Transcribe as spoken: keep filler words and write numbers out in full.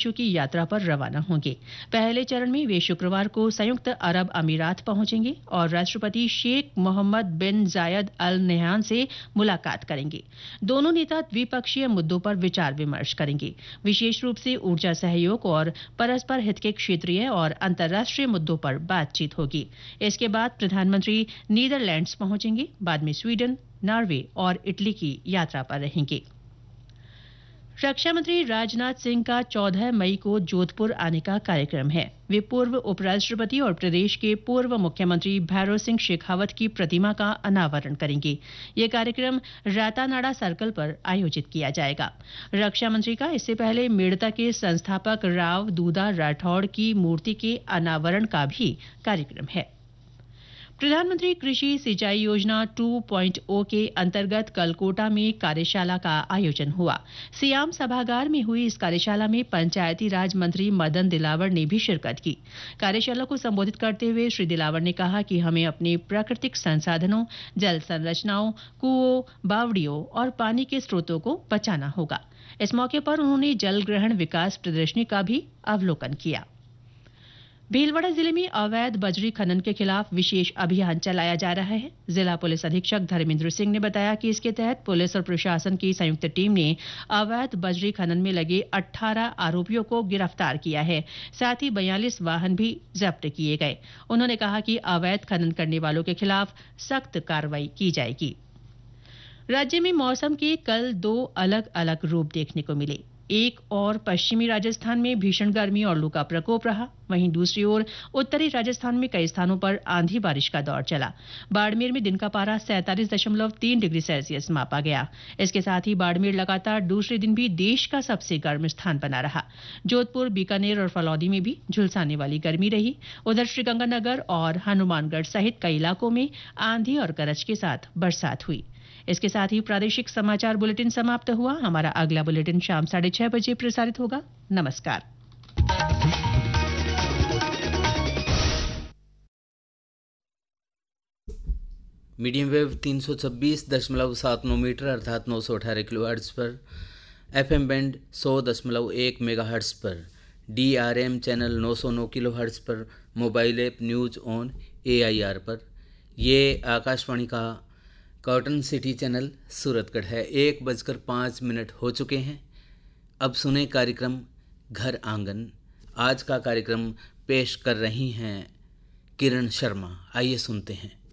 प्रशिक्षु की यात्रा पर रवाना होंगे। पहले चरण में वे शुक्रवार को संयुक्त अरब अमीरात पहुंचेंगे और राष्ट्रपति शेख मोहम्मद बिन जायद अल नहयान से मुलाकात करेंगे। दोनों नेता द्विपक्षीय मुद्दों पर विचार विमर्श करेंगे, विशेष रूप से ऊर्जा सहयोग और परस्पर हित के क्षेत्रीय और अंतर्राष्ट्रीय मुद्दों पर बातचीत होगी। इसके बाद प्रधानमंत्री नीदरलैंड्स पहुंचेंगे, बाद में स्वीडन, नॉर्वे और इटली की यात्रा पर रहेंगे। रक्षा मंत्री राजनाथ सिंह का चौदह मई को जोधपुर आने का कार्यक्रम है। वे पूर्व उपराष्ट्रपति और प्रदेश के पूर्व मुख्यमंत्री भैरों सिंह शेखावत की प्रतिमा का अनावरण करेंगे। ये कार्यक्रम रातानाडा सर्कल पर आयोजित किया जाएगा। रक्षा मंत्री का इससे पहले मेड़ता के संस्थापक राव दूधा राठौड़ की मूर्ति के अनावरण का भी कार्यक्रम है। प्रधानमंत्री कृषि सिंचाई योजना टू पॉइंट ओ के अंतर्गत कल कोटा में कार्यशाला का आयोजन हुआ। सियाम सभागार में हुई इस कार्यशाला में पंचायती राज मंत्री मदन दिलावर ने भी शिरकत की। कार्यशाला को संबोधित करते हुए श्री दिलावर ने कहा कि हमें अपने प्राकृतिक संसाधनों, जल संरचनाओं, कुओं, बावड़ियों और पानी के स्रोतों को बचाना होगा। इस मौके पर उन्होंने जल ग्रहण विकास प्रदर्शनी का भी अवलोकन किया। भीलवाड़ा जिले में अवैध बजरी खनन के खिलाफ विशेष अभियान चलाया जा रहा है। जिला पुलिस अधीक्षक धर्मेंद्र सिंह ने बताया कि इसके तहत पुलिस और प्रशासन की संयुक्त टीम ने अवैध बजरी खनन में लगे अठारह आरोपियों को गिरफ्तार किया है। साथ ही बयालीस वाहन भी जब्त किए गए। उन्होंने कहा कि अवैध खनन करने वालों के खिलाफ सख्त कार्रवाई की जाएगी। राज्य में मौसम के कल दो अलग अलग रूप देखने को मिले। एक और पश्चिमी राजस्थान में भीषण गर्मी और लू का प्रकोप रहा, वहीं दूसरी ओर उत्तरी राजस्थान में कई स्थानों पर आंधी बारिश का दौर चला। बाड़मेर में दिन का पारा सैंतालीस दशमलव तीन डिग्री सेल्सियस मापा गया। इसके साथ ही बाड़मेर लगातार दूसरे दिन भी देश का सबसे गर्म स्थान बना रहा। जोधपुर, बीकानेर और फलौदी में भी झुलसाने वाली गर्मी रही। उधर श्रीगंगानगर और हनुमानगढ़ सहित कई इलाकों में आंधी और गरज के साथ बरसात हुई। इसके साथ ही प्रादेशिक समाचार बुलेटिन समाप्त हुआ। हमारा अगला बुलेटिन शाम साढ़े छह बजे प्रसारित होगा। नमस्कार। मीडियम वेव तीन सौ छब्बीस दशमलव सात नौ मीटर अर्थात नौ सौ अठारह किलो हर्ट्ज पर, एफएम बैंड सौ दशमलव एक मेगा हर्ट्ज पर, डीआरएम चैनल नौ सौ नौ किलो हर्ट्ज पर, mobile app news on AIR पर। ये आकाशवाणी का कॉटन सिटी चैनल सूरतगढ़ है। एक बजकर पाँच मिनट हो चुके हैं। अब सुने कार्यक्रम घर आंगन। आज का कार्यक्रम पेश कर रही हैं किरण शर्मा। आइए सुनते हैं।